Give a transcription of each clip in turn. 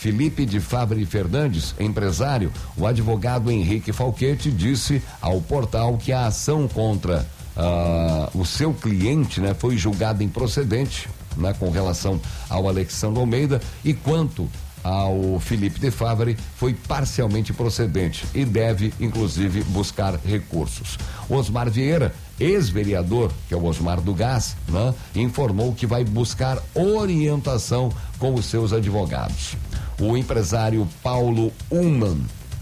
Felipe de Favre Fernandes, empresário, o advogado Henrique Falquete disse ao portal que a ação contra o seu cliente, né, foi julgada improcedente, né, com relação ao Alexandre Almeida, e quanto ao Felipe de Favre foi parcialmente procedente e deve, inclusive, buscar recursos. Osmar Vieira, ex-vereador, que é o Osmar do Gás, né, informou que vai buscar orientação com os seus advogados. O empresário Paulo Ullmann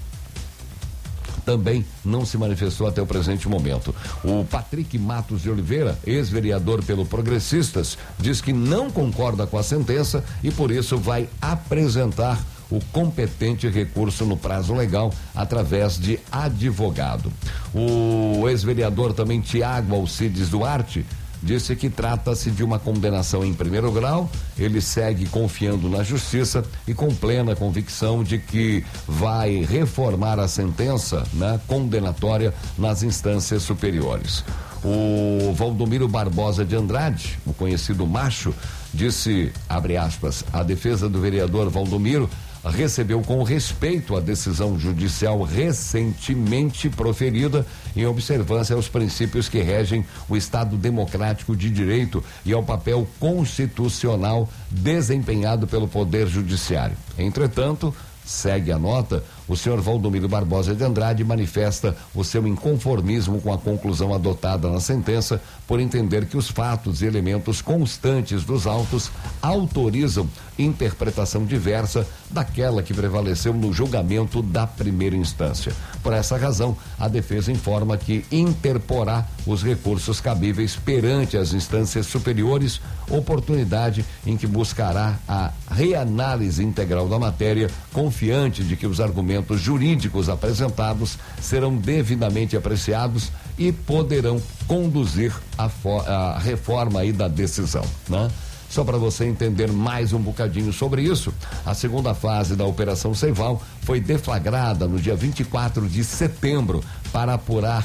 também não se manifestou até o presente momento. O Patrick Matos de Oliveira, ex-vereador pelo Progressistas, diz que não concorda com a sentença e por isso vai apresentar o competente recurso no prazo legal através de advogado. O ex-vereador também Tiago Alcides Duarte disse que trata-se de uma condenação em primeiro grau. Ele segue confiando na justiça e com plena convicção de que vai reformar a sentença, né, condenatória nas instâncias superiores. O Valdomiro Barbosa de Andrade, o conhecido Macho, disse, abre aspas, a defesa do vereador Valdomiro recebeu com respeito a decisão judicial recentemente proferida em observância aos princípios que regem o Estado democrático de direito e ao papel constitucional desempenhado pelo Poder Judiciário. Entretanto, segue a nota, o senhor Valdomiro Barbosa de Andrade manifesta o seu inconformismo com a conclusão adotada na sentença por entender que os fatos e elementos constantes dos autos autorizam interpretação diversa daquela que prevaleceu no julgamento da primeira instância. Por essa razão, a defesa informa que interporá os recursos cabíveis perante as instâncias superiores, oportunidade em que buscará a reanálise integral da matéria, confiante de que os argumentos jurídicos apresentados serão devidamente apreciados e poderão conduzir a reforma aí da decisão, né? Só para você entender mais um bocadinho sobre isso, a segunda fase da Operação Seival foi deflagrada no dia 24 de setembro para apurar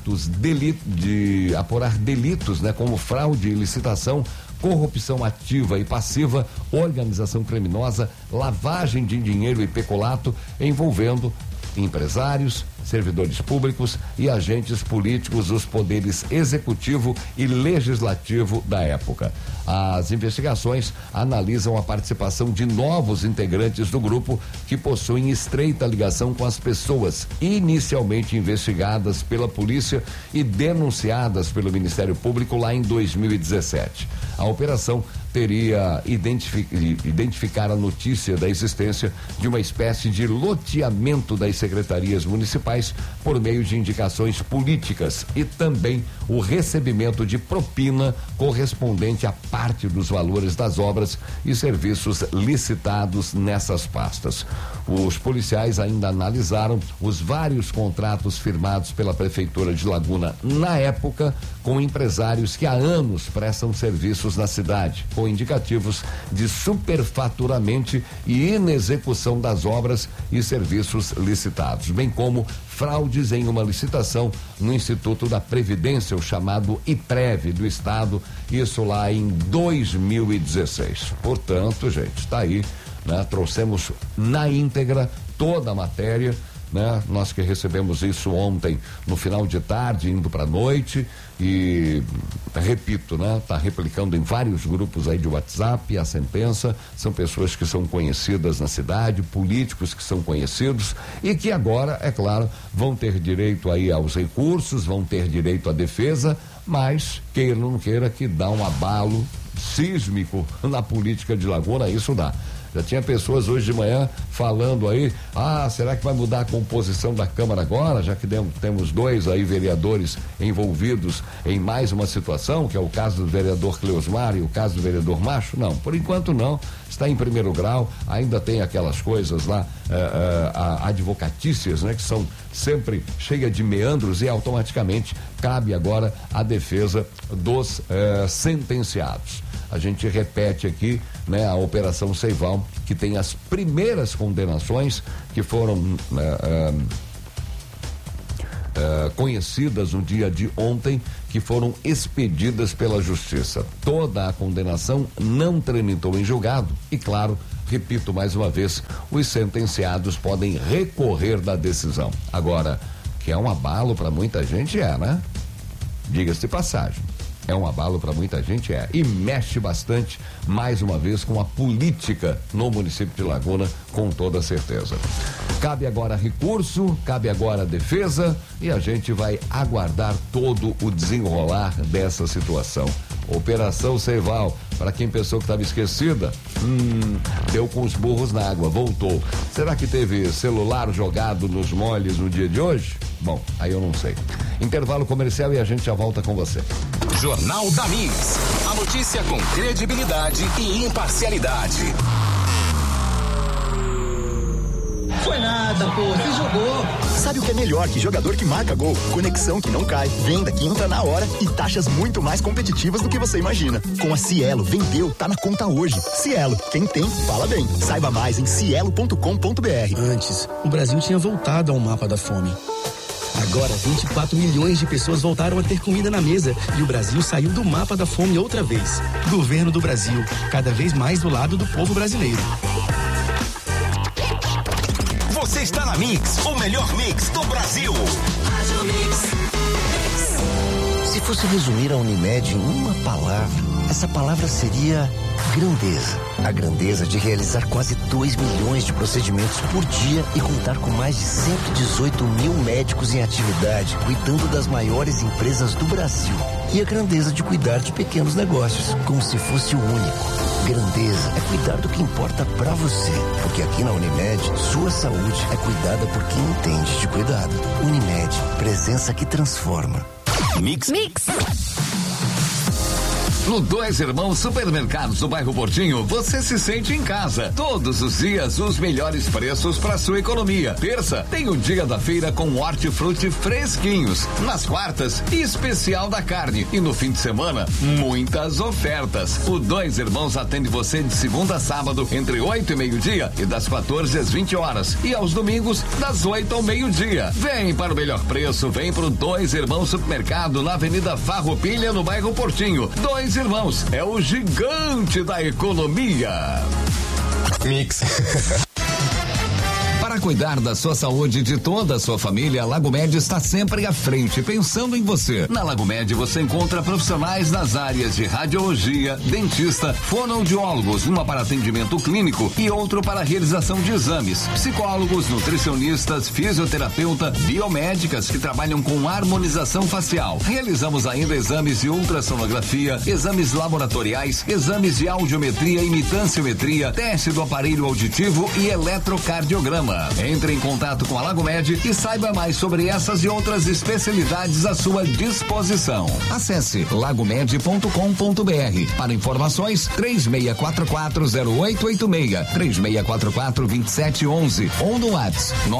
delitos, né, como fraude e licitação, corrupção ativa e passiva, organização criminosa, lavagem de dinheiro e peculato envolvendo empresários, servidores públicos e agentes políticos dos poderes executivo e legislativo da época. As investigações analisam a participação de novos integrantes do grupo que possuem estreita ligação com as pessoas inicialmente investigadas pela polícia e denunciadas pelo Ministério Público lá em 2017. A operação teria identificar a notícia da existência de uma espécie de loteamento das secretarias municipais por meio de indicações políticas e também o recebimento de propina correspondente à parte dos valores das obras e serviços licitados nessas pastas. Os policiais ainda analisaram os vários contratos firmados pela Prefeitura de Laguna na época com empresários que há anos prestam serviços na cidade, com indicativos de superfaturamento e inexecução das obras e serviços licitados, bem como fraudes em uma licitação no Instituto da Previdência, o chamado IPREV do Estado, isso lá em 2016. Portanto, gente, está aí, né? Trouxemos na íntegra toda a matéria, né? Nós que recebemos isso ontem no final de tarde, indo para noite, e repito, né? Tá replicando em vários grupos aí de WhatsApp a sentença. São pessoas que são conhecidas na cidade, políticos que são conhecidos e que agora, é claro, vão ter direito aí aos recursos, vão ter direito à defesa, mas queira ou não queira que dá um abalo sísmico na política de Laguna, isso dá. Já tinha pessoas hoje de manhã falando aí, será que vai mudar a composição da Câmara agora, já que temos dois aí vereadores envolvidos em mais uma situação, que é o caso do vereador Cleosmar e o caso do vereador Macho? Não, por enquanto não, está em primeiro grau, ainda tem aquelas coisas lá, advocatícias, né, que são sempre cheias de meandros e automaticamente cabe agora a defesa dos sentenciados. A gente repete aqui, né, a Operação Seival, que tem as primeiras condenações que foram conhecidas no dia de ontem, que foram expedidas pela Justiça. Toda a condenação não tramitou em julgado e, claro, repito mais uma vez, os sentenciados podem recorrer da decisão. Agora, que é um abalo para muita gente, né? Diga-se de passagem. É um abalo para muita gente, e mexe bastante, mais uma vez, com a política no município de Laguna, com toda certeza. Cabe agora recurso, cabe agora defesa, e a gente vai aguardar todo o desenrolar dessa situação. Operação Seival, para quem pensou que estava esquecida, deu com os burros na água, voltou. Será que teve celular jogado nos moles no dia de hoje? Bom, aí eu não sei. Intervalo comercial e a gente já volta com você. Jornal da Mix. A notícia com credibilidade e imparcialidade. Foi nada, pô, você jogou. Sabe o que é melhor que jogador que marca gol? Conexão que não cai, venda que entra na hora e taxas muito mais competitivas do que você imagina. Com a Cielo, vendeu, tá na conta hoje. Cielo, quem tem, fala bem. Saiba mais em cielo.com.br. Antes, o Brasil tinha voltado ao mapa da fome. Agora, 24 milhões de pessoas voltaram a ter comida na mesa e o Brasil saiu do mapa da fome outra vez. Governo do Brasil, cada vez mais do lado do povo brasileiro. Você está na Mix, o melhor mix do Brasil. Se fosse resumir a Unimed em uma palavra, essa palavra seria grandeza. A grandeza de realizar quase 2 milhões de procedimentos por dia e contar com mais de 118 mil médicos em atividade, cuidando das maiores empresas do Brasil. E a grandeza de cuidar de pequenos negócios, como se fosse o único. Grandeza é cuidar do que importa pra você. Porque aqui na Unimed, sua saúde é cuidada por quem entende de cuidado. Unimed, presença que transforma. Mix. No Dois Irmãos Supermercados do bairro Portinho, você se sente em casa. Todos os dias, os melhores preços para sua economia. Terça, tem o dia da feira com hortifruti fresquinhos. Nas quartas, especial da carne. E no fim de semana, muitas ofertas. O Dois Irmãos atende você de segunda a sábado, entre 8 e meio-dia e das 14 às 20 horas. E aos domingos, das 8 ao meio-dia. Vem para o melhor preço, vem pro Dois Irmãos Supermercado, na Avenida Farroupilha, no bairro Portinho. Dois Irmãos, é o gigante da economia. Mix. Para cuidar da sua saúde e de toda a sua família, a Lagomed está sempre à frente, pensando em você. Na Lagomed você encontra profissionais nas áreas de radiologia, dentista, fonoaudiólogos, uma para atendimento clínico e outro para realização de exames, psicólogos, nutricionistas, fisioterapeuta, biomédicas que trabalham com harmonização facial. Realizamos ainda exames de ultrassonografia, exames laboratoriais, exames de audiometria e mitanciometria, teste do aparelho auditivo e eletrocardiograma. Entre em contato com a Lagomed e saiba mais sobre essas e outras especialidades à sua disposição. Acesse lagomed.com.br. Para informações, 36440886, 36442711 ou no WhatsApp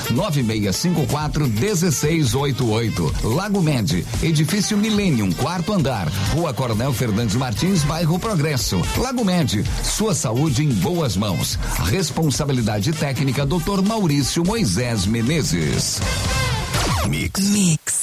996541688. Lagomed, edifício Millennium, 4º andar, Rua Coronel Fernandes Martins, bairro Progresso. Lagomed, sua saúde em boas mãos. Responsabilidade técnica Dr. Maurício Moisés Menezes. Mix.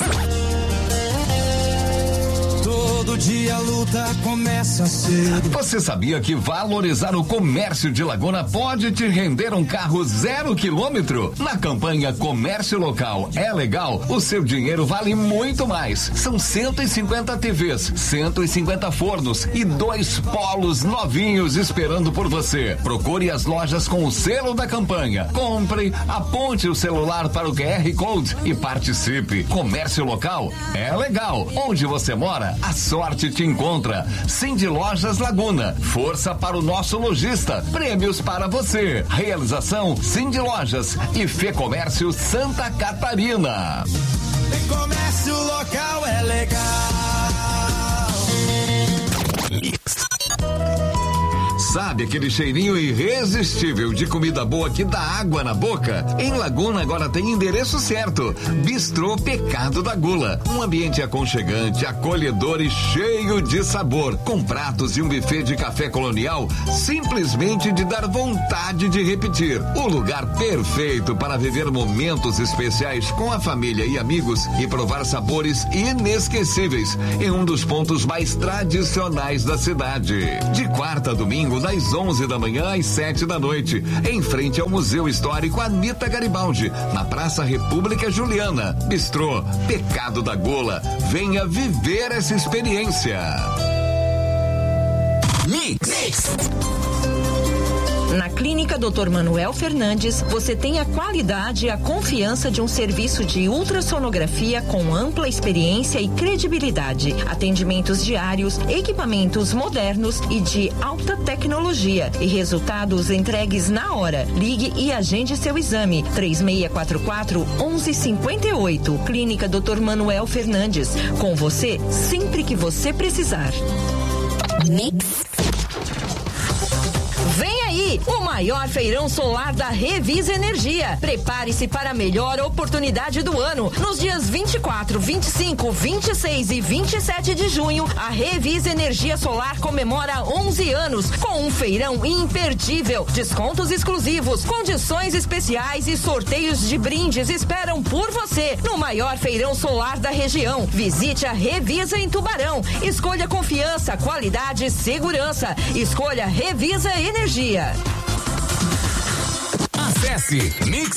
Todo dia a luta começa cedo. Você sabia que valorizar o comércio de Laguna pode te render um carro 0 quilômetro? Na campanha Comércio Local é Legal, o seu dinheiro vale muito mais. São 150 TVs, 150 fornos e 2 polos novinhos esperando por você. Procure as lojas com o selo da campanha. Compre, aponte o celular para o QR Code e participe. Comércio Local é Legal. Onde você mora, a sorte te encontra. Cindy Lojas Laguna. Força para o nosso lojista. Prêmios para você. Realização Cindy Lojas e Fê Comércio Santa Catarina. Tem comércio local é legal. Sabe aquele cheirinho irresistível de comida boa que dá água na boca? Em Laguna agora tem endereço certo. Bistrô Pecado da Gula. Um ambiente aconchegante, acolhedor e cheio de sabor. Com pratos e um buffet de café colonial simplesmente de dar vontade de repetir. O lugar perfeito para viver momentos especiais com a família e amigos e provar sabores inesquecíveis em um dos pontos mais tradicionais da cidade. De quarta a domingo, das 11 da manhã às 7 da noite, em frente ao Museu Histórico Anita Garibaldi, na Praça República Juliana. Bistrô Pecado da Gola. Venha viver essa experiência. Mix. Na Clínica Dr. Manuel Fernandes, você tem a qualidade e a confiança de um serviço de ultrassonografia com ampla experiência e credibilidade. Atendimentos diários, equipamentos modernos e de alta tecnologia e resultados entregues na hora. Ligue e agende seu exame. 3644-1158. Clínica Dr. Manuel Fernandes. Com você sempre que você precisar. Mix. Vem aí, o maior feirão solar da Revisa Energia. Prepare-se para a melhor oportunidade do ano. Nos dias 24, 25, 26 e 27 de junho, a Revisa Energia Solar comemora 11 anos com um feirão imperdível. Descontos exclusivos, condições especiais e sorteios de brindes esperam por você no maior feirão solar da região. Visite a Revisa em Tubarão. Escolha confiança, qualidade e segurança. Escolha Revisa Energia. Acesse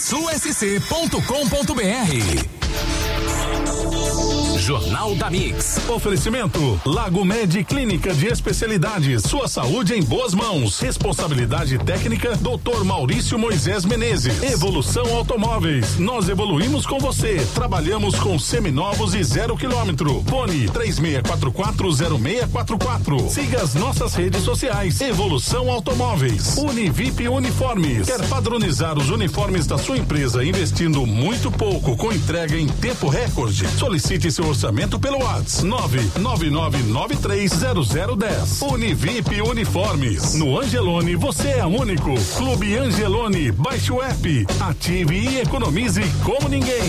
mixusc.com.br. Jornal da Mix. Oferecimento Lago Med Clínica de Especialidades. Sua saúde em boas mãos. Responsabilidade técnica Dr. Maurício Moisés Menezes. Evolução Automóveis. Nós evoluímos com você. Trabalhamos com seminovos e 0 km. Fone 36440644. Siga as nossas redes sociais. Evolução Automóveis. Univip Uniformes. Quer padronizar os uniformes da sua empresa investindo muito pouco com entrega em tempo recorde? Solicite seu orçamento pelo WhatsApp 999930010. Univip Uniformes. No Angelone você é único. Clube Angelone. Baixe o app, ative e economize como ninguém.